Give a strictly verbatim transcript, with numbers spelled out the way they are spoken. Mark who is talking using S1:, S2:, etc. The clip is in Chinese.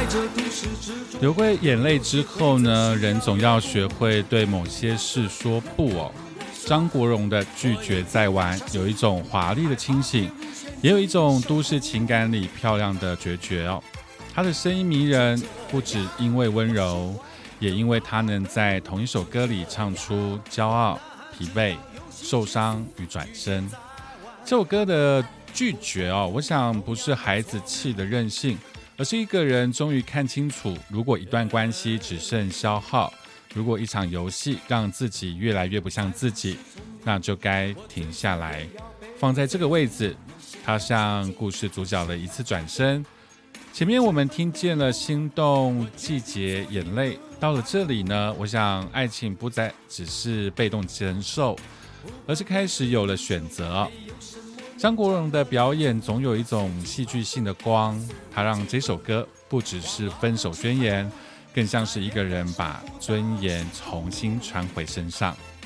S1: 流过眼泪之后呢，人总要学会对某些事说不哦。张国荣的拒绝再玩，有一种华丽的清醒，也有一种都市情感里漂亮的决绝哦。他的声音迷人，不只因为温柔，也因为他能在同一首歌里唱出骄傲、疲惫、受伤与转身。这首歌的拒绝哦，我想不是孩子气的任性，而是一个人终于看清楚，如果一段关系只剩消耗，如果一场游戏让自己越来越不像自己，那就该停下来，放在这个位置。它像故事主角的一次转身。前面我们听见了心动、季节、眼泪，到了这里呢，我想爱情不再只是被动承受，而是开始有了选择。张国荣的表演总有一种戏剧性的光，他让这首歌不只是分手宣言，更像是一个人把尊严重新穿回身上。